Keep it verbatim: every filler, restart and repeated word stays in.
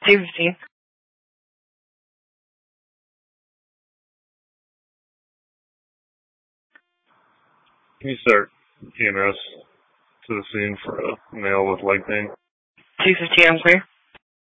two fifteen. Can you start E M S to the scene for a male with leg pain? two fifteen, I'm clear.